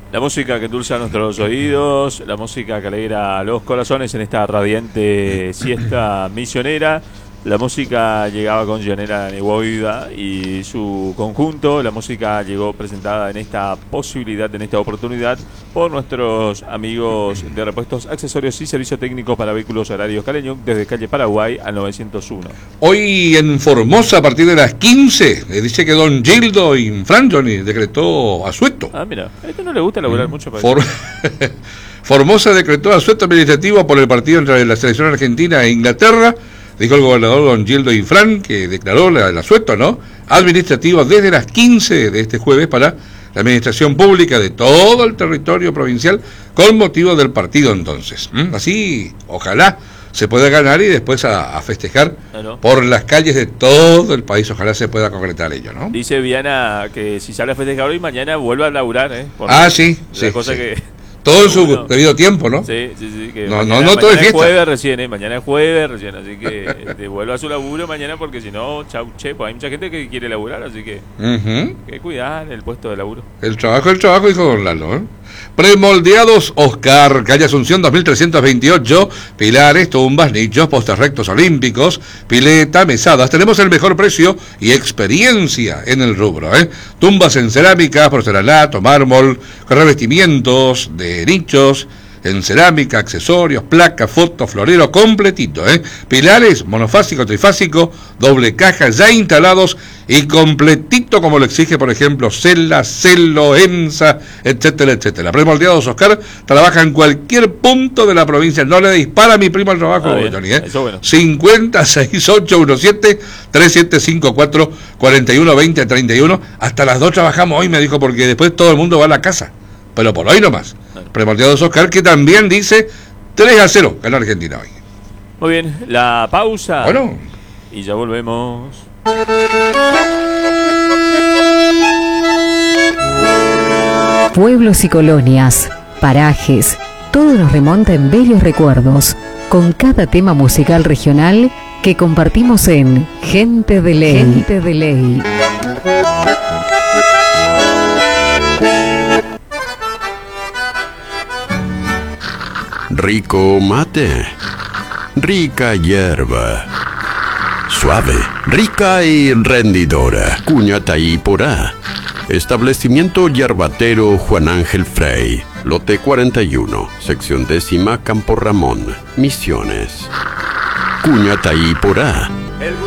La música que endulza nuestros oídos, la música que alegra los corazones en esta radiante siesta misionera. La música llegaba con Gianella Neboida y su conjunto. La música llegó presentada en esta posibilidad, en esta oportunidad, por nuestros amigos de Repuestos, Accesorios y Servicio Técnico para Vehículos Horarios Caleñuc, desde calle Paraguay al 901. Hoy en Formosa, a partir de las 15, dice que don Gildo Infrangioni decretó asueto. Ah, mira, a este no le gusta laburar mucho. Formosa decretó asueto administrativo por el partido entre la selección argentina e Inglaterra. Dijo el gobernador don Gildo Infran, que declaró el asueto, ¿no?, administrativo desde las 15 de este jueves para la administración pública de todo el territorio provincial con motivo del partido entonces. Así, ojalá se pueda ganar y después a festejar por las calles de todo el país. Ojalá se pueda concretar ello, ¿no? Dice Viana que si sale a festejar hoy, mañana vuelva a laburar, ¿eh? Sí. Cosa sí. que... Todo en su debido tiempo, ¿no? Sí. Que no mañana todo es fiesta. Jueves recién, mañana es jueves recién, así que vuelva a su laburo mañana, porque si no, chau, che, pues hay mucha gente que quiere laburar, así que que cuidar el puesto de laburo. El trabajo, dijo don Lalo, ¿eh? Premoldeados Oscar, calle Asunción 2328, pilares, tumbas, nichos, postes rectos olímpicos, pileta, mesadas. Tenemos el mejor precio y experiencia en el rubro, ¿eh? Tumbas en cerámica, porcelanato, mármol, revestimientos de nichos en cerámica, accesorios, placa, foto, florero completito, ¿eh? Pilares, monofásico, trifásico, doble caja ya instalados y completito como lo exige, por ejemplo, Cela, Celo, EMSA, etcétera, etcétera. Premoldeados Oscar trabaja en cualquier punto de la provincia. No le dispara a mi primo al trabajo, Johnny, ¿eh? Eso bueno. 50 6817 3754 41 20 31. Hasta las 2 trabajamos hoy, me dijo, porque después todo el mundo va a la casa. Pero por hoy nomás. Premoldeados Oscar, que también dice 3-0 gana Argentina hoy. Muy bien, la pausa. Bueno. Y ya volvemos. Pueblos y colonias, parajes, todo nos remonta en bellos recuerdos, con cada tema musical regional que compartimos en Gente de Ley. Gente de Ley. Rico mate, rica hierba, suave, rica y rendidora. Cuñataí Porá. Establecimiento Yerbatero Juan Ángel Frey, lote 41, sección 10ª, Campo Ramón, Misiones. Cuñataí Porá.